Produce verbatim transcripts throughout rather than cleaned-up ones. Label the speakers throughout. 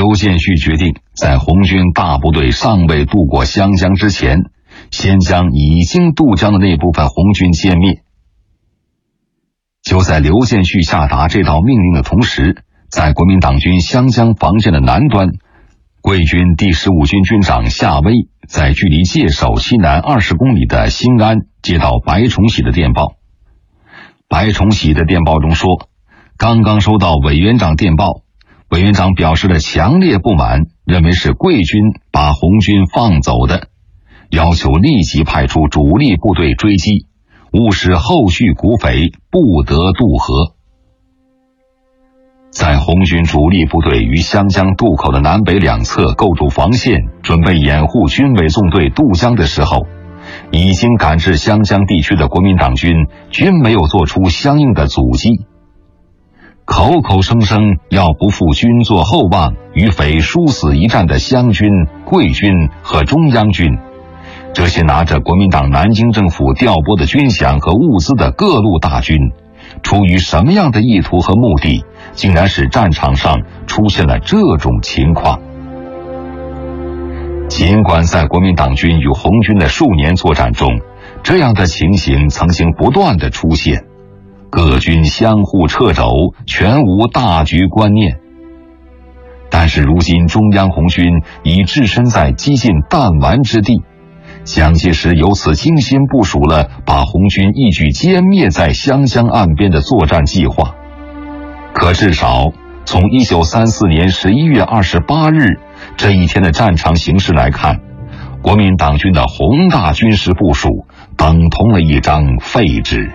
Speaker 1: 刘建绪决定在红军大部队尚未渡过湘江之前，先将已经渡江的那部分红军歼灭。就在刘建绪下达这道命令的同时，在国民党军湘江防线的南端，桂军第十五军军长夏威在距离界首西南二十公里的新安接到白崇禧的电报。白崇禧的电报中说，刚刚收到委员长电报，委员长表示了强烈不满，认为是桂军把红军放走的，要求立即派出主力部队追击，务使后续股匪不得渡河。在红军主力部队于湘江渡口的南北两侧构筑防线，准备掩护军委纵队渡江的时候，已经赶至湘江地区的国民党军均没有做出相应的阻击，口口声声要不负军座厚望，与匪殊死一战的湘军、桂军和中央军，这些拿着国民党南京政府调拨的军饷和物资的各路大军，出于什么样的意图和目的，竟然使战场上出现了这种情况？尽管在国民党军与红军的数年作战中，这样的情形曾经不断的出现，各军相互掣肘，全无大局观念。但是如今中央红军已置身在几近弹丸之地，蒋介石由此精心部署了把红军一举歼灭在湘江岸边的作战计划。可至少从一九三四年十一月二十八日这一天的战场形势来看，国民党军的宏大军事部署等同了一张废纸。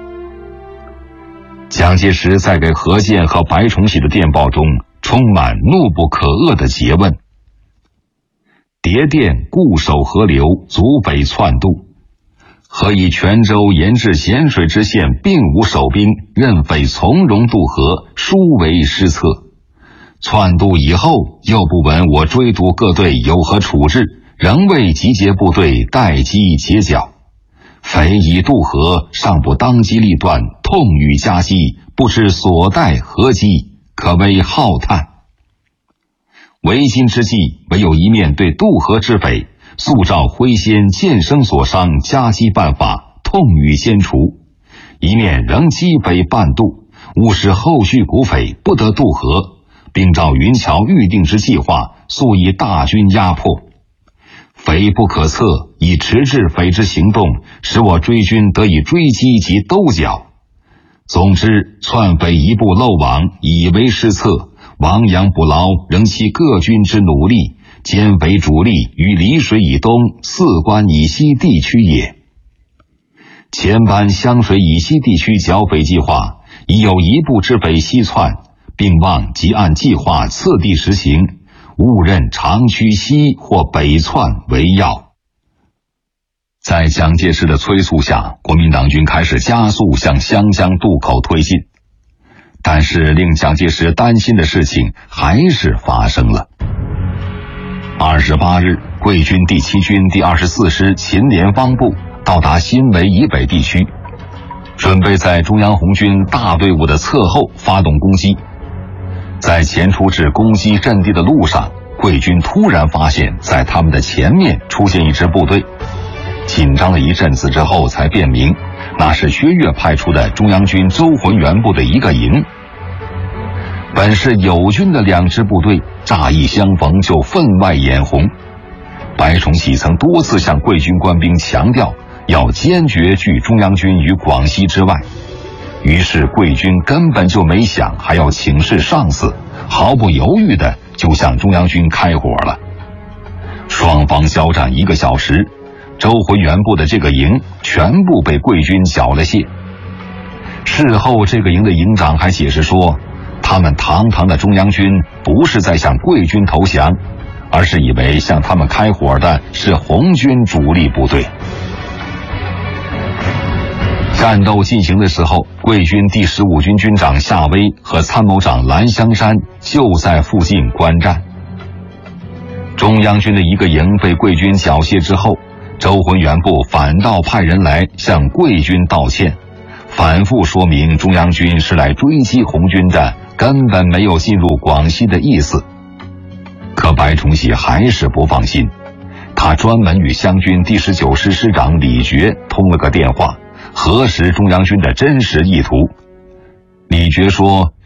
Speaker 1: 蒋介石在给何键和白崇禧的电报中充满怒不可遏的诘问：谍电固守河流，阻匪窜渡，何以泉州沿至咸水之线并无守兵，任匪从容渡河，殊为失策。窜渡以后，又不闻我追逐各队有何处置，仍未集结部队待机截剿。匪已渡河，尚不当机立断，痛雨夹击，不知所待何机，可谓浩叹。为今之计，唯有一面对渡河之匪速照徽先渐生所伤夹击办法痛予歼除，一面仍击匪半渡，务使后续股匪不得渡河，并照云桥预定之计划速以大军压迫。匪不可测，以迟滞匪之行动，使我追军得以追击及兜剿。总之，窜匪一步漏网，以为失策，亡羊补牢，仍其各军之努力，歼匪主力于丽水以东、四关以西地区也。前班湘水以西地区剿匪计划已有一部之匪西窜，并望即按计划次第实行，勿任长驱西或北窜为要。在蒋介石的催促下，国民党军开始加速向湘江渡口推进。但是令蒋介石担心的事情还是发生了。二十八日，桂军第七军第二十四师秦联方部到达新围以北地区，准备在中央红军大队伍的侧后发动攻击。在前出至攻击阵地的路上，桂军突然发现在他们的前面出现一支部队，紧张了一阵子之后才辨明，那是薛岳派出的中央军周浑元部的一个营。本是友军的两支部队，乍一相逢就分外眼红。白崇禧曾多次向桂军官兵强调，要坚决拒中央军于广西之外。于是桂军根本就没想还要请示上司，毫不犹豫的就向中央军开火了。双方交战一个小时，周浑元部的这个营全部被桂军缴了械。事后这个营的营长还解释说，他们堂堂的中央军不是在向桂军投降，而是以为向他们开火的是红军主力部队。战斗进行的时候，桂军第十五军军长夏威和参谋长蓝香山就在附近观战。中央军的一个营被桂军缴械之后，周浑元部反倒派人来向桂军道歉，反复说明中央军是来追击红军的，根本没有进入广西的意思。 可白崇禧还是不放心，他专门与湘军第十九师师长李傕通了个电话，核实中央军的真实意图。李傕说，